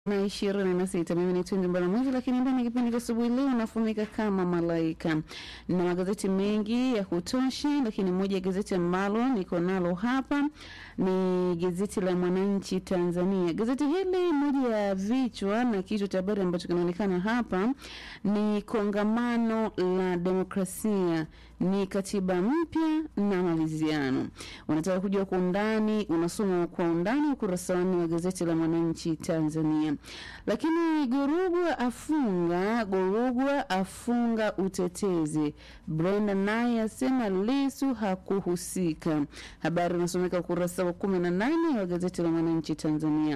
na 26. Mimi ni Tundu Mbaramoja, lakini ndani ya kipindi cha asubuhi leo nafumika kama malaika na magazeti mengi ya kutosha, lakini moja ya gazeti ambalo niko nalo hapa ni gazeti la Mwananchi Tanzania. Gazeti hili, moja ya vichwa na kichwa cha habari ambacho kinaonekana hapa ni kongamano la demokrasia, ni katiba mpya na maridhiano. Unataka kujua kwa undani, unasoma kwa undani ukurasa wa gazeti la Mwananchi Tanzania. Lakini Gorugwa afunga utetezi. Brenda naye asema Lissu hakuhusika. Habari inasomeka ukurasa wa 18 wa gazeti la Mwananchi Tanzania.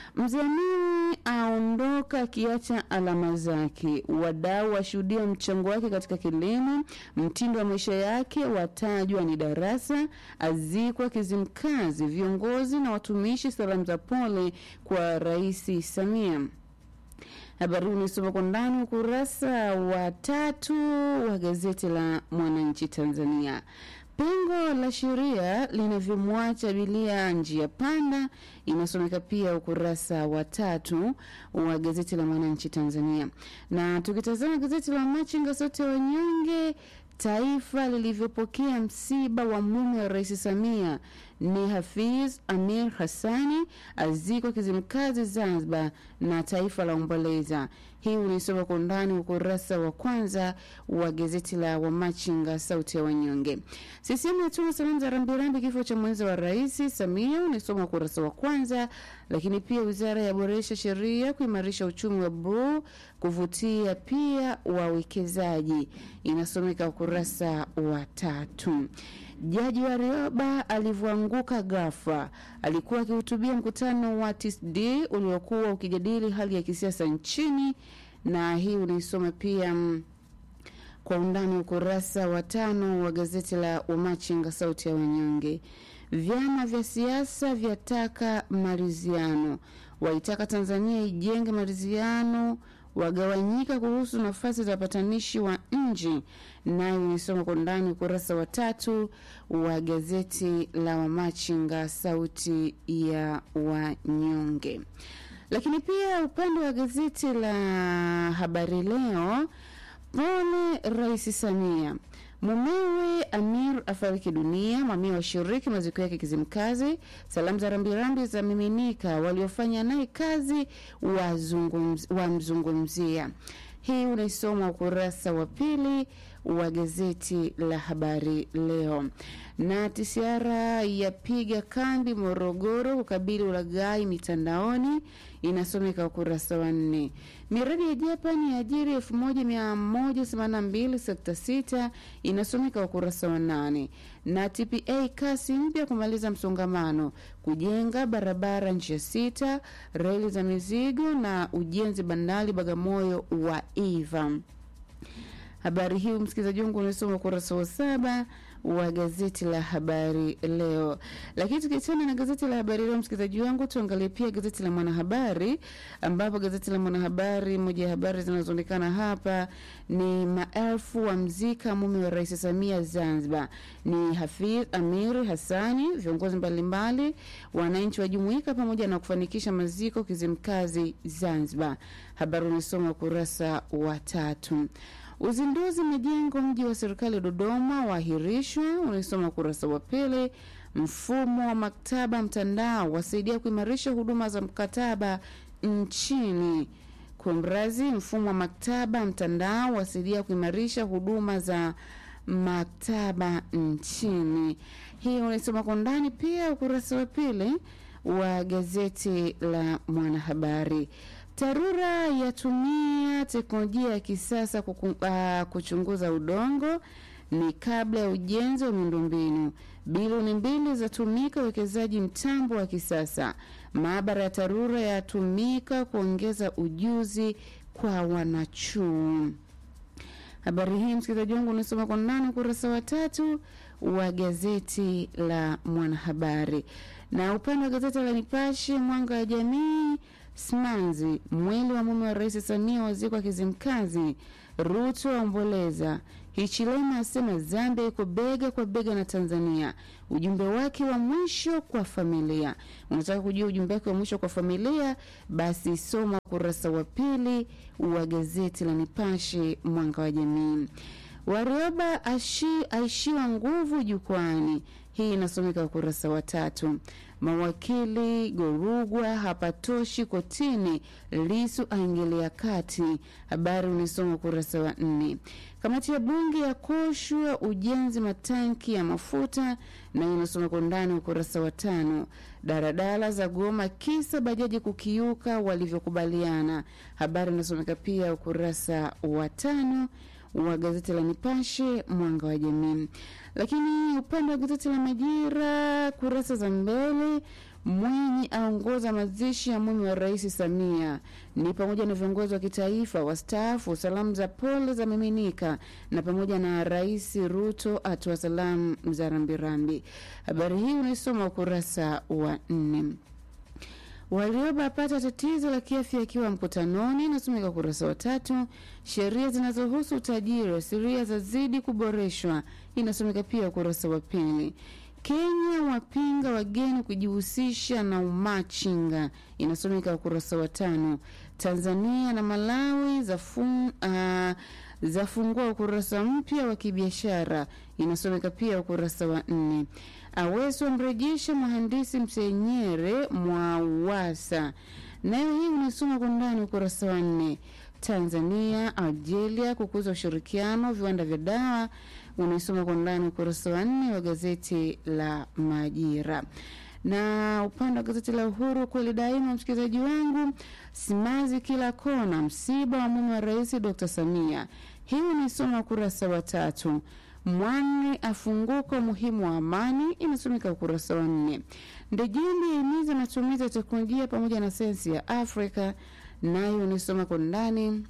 Mzamini aondoka akiacha alama zake. Wadau washuhudia mchango wake katika kilimo. Mtindo wa maisha yake watajwa ni darasa. Azikwa Kizimkazi. Viongozi na watumishi salamu za pole kwa Rais Samia. Habari unisoma kwa ndani ukurasa wa 3 wa gazeti la Mwananchi Tanzania. Pengo la sheria linavyomwacha abiria njia panda, inasomeka pia ukurasa wa 3 wa gazeti la Mwananchi Tanzania. Na tukitazama gazeti la Machinga Sauti ya Wanyonge, taifa lilivyopokea msiba wa mume wa Rais Samia ni Hafiz Amir Hassani, azikwa Kizimkazi Zanzibar na taifa la omboleza. Hii unisoma kwa ndani ukurasa wa 1 wa gazeti la Wamachinga Sauti ya Wanyonge. CCM yatuma salamu za rambirambi kifo cha mwenza wa Rais Samia, unisoma ukurasa wa 1. Lakini pia wizara ya boresha sheria kuimarisha uchumi wa bluu, kuvutia pia wawekezaji, inasomeka ukurasa wa 3. Jaji Warioba alivyoanguka ghafla. Alikuwa akihutubia mkutano wa TSD uliokuwa ukijadili hali ya kisiasa nchini, na hii unaisoma pia kwa undani ukurasa wa 5 wa gazeti la Wamachinga Sauti ya Wanyonge. Vyama vya siasa vyataka maridhiano. Waitaka Tanzania ijenge maridhiano, wagawanyika kuhusu nafasi za patanishi wa nje, nayo unisoma kwa ndani ukurasa wa 3 wa gazeti la Wamachinga Sauti ya Wanyonge. Lakini pia upande wa gazeti la Habari Leo, pole Rais Samia, mumewe Amir afariki dunia, mamia washiriki maziko yake Kizimkazi, salamu za rambirambi za miminika, waliofanya naye kazi wamzungumzia. Hii unaisoma ukurasa wa 2 wa gazeti la Habari Leo. Na TCRA yapiga kambi Morogoro kukabili ulaghai mitandaoni, inasomeka ukurasa wa 4. Miradi ya Japani ya ajiri 1182 sekta 6, inasomeka ukurasa wa 8. Na TPA kasi mpya kumaliza msongamano, kujenga barabara njia 6, reli za mizigo na ujenzi bandari Bagamoyo wa Iva. Habari hii msikilizaji wangu unasoma ukurasa wa 7 wa gazeti la Habari Leo. Lakini tukiachana na gazeti la Habari Leo msikilizaji wangu, tuangalie pia gazeti la Mwanahabari, ambapo gazeti la Mwanahabari, moja ya habari zinazoonekana hapa ni maelfu wa mzika mume wa Rais Samia Zanzibar. Ni Hafiz Amir Hassani, viongozi mbalimbali, wananchi wajumuika pamoja na kufanikisha maziko Kizimkazi Zanzibar. Habari unasoma ukurasa wa 3. Uzinduzi majengo mji wa serikali Dodoma waahirishwa, unasoma ukurasa wa 2. Mfumo wa maktaba mtandao wasaidia kuimarisha huduma za mkataba nchini. Kumrazi, mfumo wa maktaba mtandao wasaidia kuimarisha huduma za maktaba nchini. Hii unasoma kwa ndani pia ukurasa wa 2 wa gazeti la Mwanahabari. TARURA yatumia teknolojia ya kisasa kuchunguza udongo, ni kabla ya ujenzi wa miundombinu. Bilioni 2 zatumika uwekezaji mtambo wa kisasa. Maabara ya TARURA yatumika kuongeza ujuzi kwa wanachuo. Habari hii msikilizaji wangu unasoma kwa ndani ukurasa wa 3 wa gazeti la Mwanahabari. Na upande wa gazeti la Nipashe Mwanga wa Jamii, Simanzi, mwili wa mume wa Rais Samia wazikwa Kizimkazi, Ruto omboleza, Hichilema asema Zambia iko bega kwa bega na Tanzania. Ujumbe wake wa mwisho kwa familia. Unataka kujua ujumbe wake wa mwisho kwa familia? Basi soma ukurasa wa pili wa gazeti la Nipashe Mwanga wa Jamii. Warioba aishiwa nguvu jukwani. Hii inasomeka ukurasa wa 3. Mawakili Gorugwa hapatoshi kotini, Lissu aingilia kati. Habari unisoma ukurasa wa 4. Kamati ya bunge ya koshwa ujenzi matanki ya mafuta, na inasoma kwa ndani ukurasa wa 5. Daradala za goma kisa bajaji kukiuka walivyokubaliana. Habari inasomeka pia ukurasa wa 5 wa gazeti la Nipashe Mwanga wa Jamii. Lakini upande wa gazeti la Majira kurasa za mbele, Mwinyi aongoza mazishi ya mume wa Rais Samia, ni pamoja na viongozi wa kitaifa wastaafu, salamu za pole za miminika, na pamoja na Rais Ruto atoa salamu za rambirambi. Habari hii unaisoma ukurasa wa 4. Warioba apata tatizo la kiafya akiwa mkutanoni, nasomeka ukurasa wa 3. Sheria zinazohusu utajiri sheria zazidi kuboreshwa, inasomeka pia ukurasa wa 2. Kenya wapinga wageni kujihusisha na umachinga, inasomeka ukurasa wa 5. Tanzania na Malawi zafungua ukurasa mpya wa kibiashara, inasomeka pia ukurasa wa 4. Aweso mrejesha mhandisi Msenyere Mwawasa, nayo hii unasoma kwa ndani ukurasa wa 4. Tanzania Algeria kukuza ushirikiano viwanda vya dawa, unasoma kwa ndani ukurasa wa 4 wa gazeti la Majira. Na upande wa gazeti la Uhuru kweli daima, msikilizaji wangu, simazi kila kona, msiba wa mume wa Rais Dr. Samia. Hii unasoma ukurasa wa 3. Mwane afunguka umuhimu wa amani, inasomeka ukurasa wa 4. Ndejimbi yaimiza matumizi ya teknolojia pamoja na sayansi ya Afrika, nayo unasoma kwa ndani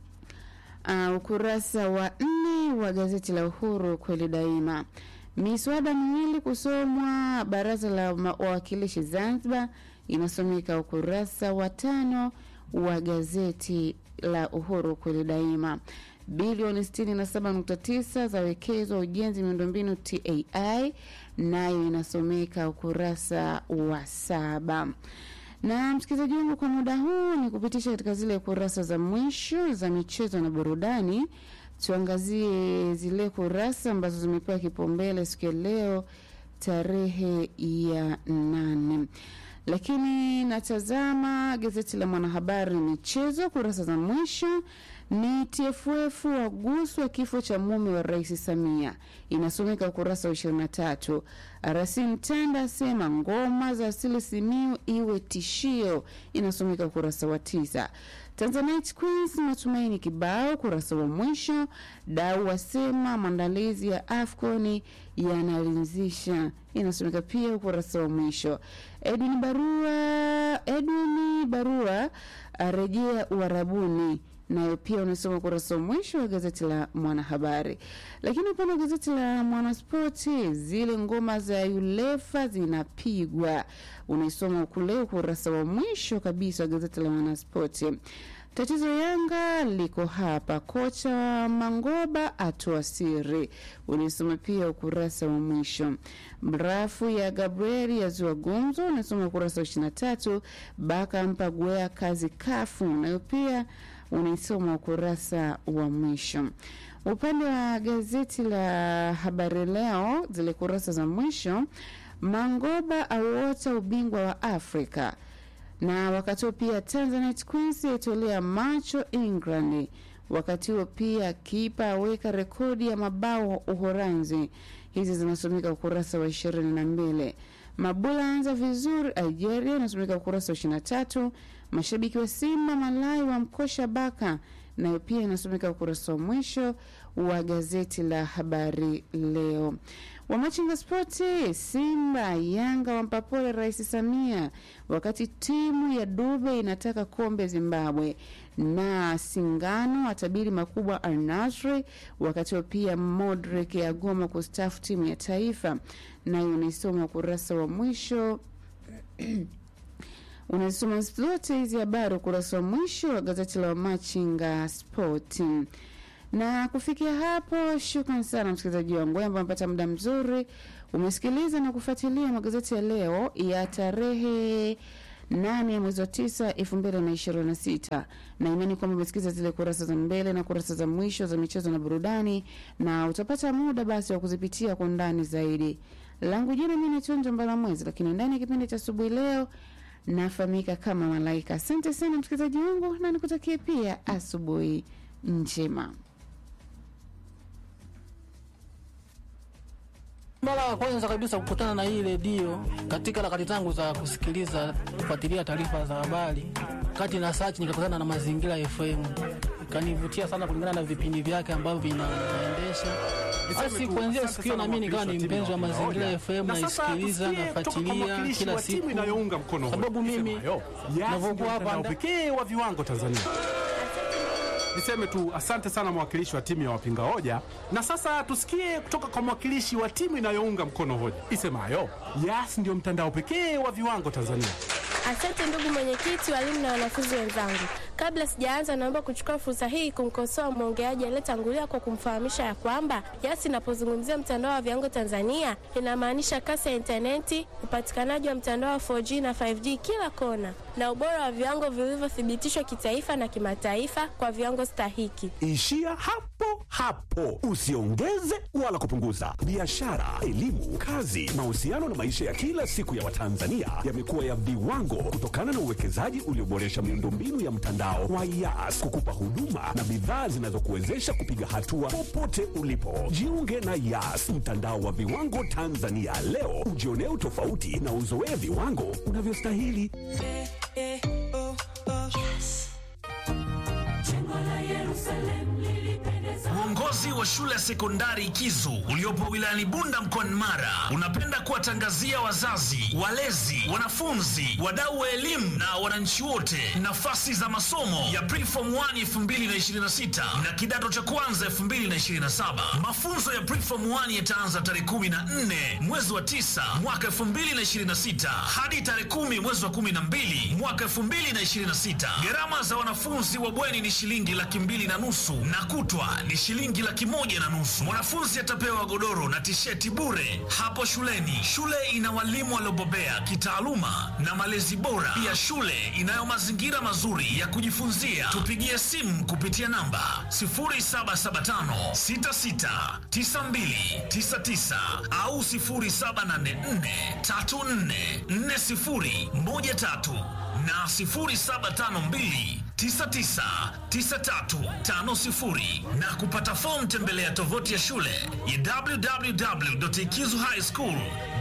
ukurasa wa 4 wa gazeti la Uhuru kweli daima. Miswada miwili kusomwa baraza la wawakilishi Zanzibar, inasomeka ukurasa wa 5 wa gazeti la Uhuru kweli daima. Bilioni 67.9 za wekezo ujenzi miundombinu TAI, nayo inasomeka ukurasa wa 7. Na msikilizaji wangu, kwa muda huu ni kupitisha katika zile kurasa za mwisho za michezo na burudani. Tuangazie zile kurasa ambazo zimepewa kipaumbele siku ya leo tarehe ya 8. Lakini natazama gazeti la Mwanahabari michezo kurasa za mwisho ni TFF waguswa kifo cha mume wa Rais Samia, inasomeka ukurasa wa 23. Rasim Tanda sema ngoma za asili Simiyu iwe tishio, inasomeka ukurasa wa 9. Tanzanite Queens matumaini kibao kurasa wa mwisho. Dau wasema maandalizi ya AFCON yanaridhisha, inasomeka pia ukurasa wa mwisho. Edwin Barua arejea Uarabuni, nayo pia unasoma ukurasa wa mwisho wa gazeti la Mwanahabari. Lakini upande wa gazeti la Mwanaspoti, zile ngoma za Ulefa zinapigwa, unaisoma kule ukurasa wa mwisho kabisa wa gazeti la Mwanaspoti. Tatizo Yanga liko hapa, kocha Mangoba atoa siri, unaisoma pia ukurasa wa mwisho. Mrafu ya Gabrieli yazua gumzo, unasoma ukurasa wa 23. Baka Mpagwea kazi kafu, nayo pia unaisoma ukurasa wa mwisho. Upande wa gazeti la Habari Leo, zile kurasa za mwisho, Mangoba auota ubingwa wa Afrika, na wakati huo pia Tanzanite Queens yatolea macho England. Wakati huo pia kipa aweka rekodi ya mabao Uholanzi. Hizi zinasomeka ukurasa wa 22. Mabula anza vizuri Algeria, inasomeka ukurasa wa 23. Mashabiki wa Simba Malai wa mkosha Baka, nayo pia inasomeka ukurasa wa mwisho wa gazeti la Habari Leo. Wamachinga Sporti, Simba Yanga wampapole Rais Samia, wakati timu ya Dube inataka kombe Zimbabwe, na Singano atabiri makubwa Al Nassr, wakati wa pia Modric ya goma kustafu timu ya taifa, nayo unaisoma ukurasa wa mwisho unasoma zote hizi habari ukurasa wa mwisho wa gazeti la Wamachinga Sporti. Na kufikia hapo, shukrani sana msikilizaji wangu ambaye umepata muda mzuri umesikiliza na kufuatilia magazeti ya leo ya tarehe 8 mwezi wa 9 2026, na imani kwamba umesikiza zile kurasa za mbele na kurasa za mwisho za michezo na burudani, na utapata muda basi wa kuzipitia kwa ndani zaidi. Langu jina mimi ni Tunjo Mbalamwezi, lakini ndani ya kipindi cha asubuhi leo nafahamika kama Malaika. Asante sana msikilizaji wangu na nikutakie pia asubuhi njema. Mara ya kwanza kabisa kukutana na hii redio katika harakati zangu za kusikiliza, kufuatilia taarifa za habari, kati na search nikakutana na Mazingira FM. Kanivutia sana kulingana na vipindi vyake ambavyo vinaendesha. Basi kuanzia siku hiyo na mimi nikawa ni mpenzi wa Mazingira FM, naisikiliza, nafuatilia kila siku. Sababu mimi ninavyokuwa hapa pekee wa viwango Tanzania. Niseme tu asante sana mwakilishi wa timu ya wapinga hoja, na sasa tusikie kutoka kwa mwakilishi wa timu inayounga mkono hoja isemayo Yas ndio mtandao pekee wa viwango Tanzania. Asante ndugu mwenyekiti, walimu na wanafunzi wenzangu. Kabla sijaanza, naomba kuchukua fursa hii kumkosoa mwongeaji aliyetangulia kwa kumfahamisha ya kwamba Yas inapozungumzia mtandao wa viwango Tanzania inamaanisha kasi ya interneti, upatikanaji wa mtandao wa 4G na 5G kila kona, na ubora wa viwango vilivyothibitishwa kitaifa na kimataifa kwa viwango stahiki. Ishia hapo. Usiongeze wala kupunguza. Biashara, elimu, kazi, mahusiano na maisha ya kila siku ya Watanzania yamekuwa ya viwango kutokana na uwekezaji ulioboresha miundombinu ya mtandao wa Yas kukupa huduma na bidhaa zinazokuwezesha kupiga hatua popote ulipo. Jiunge na Yas, mtandao wa viwango Tanzania leo, ujionee utofauti na uzoee viwango unavyostahili. Uongozi wa shule ya sekondari Ikizu uliopo wilayani Bunda mkoani Mara unapenda kuwatangazia wazazi, walezi, wanafunzi, wadau wa elimu na wananchi wote nafasi za masomo ya Preform 1 2026 na kidato cha kwanza 2027. Mafunzo ya Preform 1 yataanza tarehe 14 mwezi wa 9 mwaka 2026 hadi tarehe 10 mwezi wa 12 mwaka 2026. Gharama za wanafunzi wa bweni ni shilingi 2,500 na kutwa ni shilingi 1,150. Mwanafunzi atapewa godoro na tisheti bure hapo shuleni. Shule ina walimu waliobobea kitaaluma na malezi bora. Pia shule inayo mazingira mazuri ya kujifunzia. Tupigie simu kupitia namba 0775669299 au 0784344013 na 0752999350 na kupata fomu tembelea tovuti ya shule ya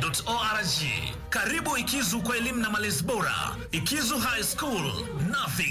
www.ikizuhighschool.org. Karibu Ikizu kwa elimu na malezi bora. Ikizu High School, nothing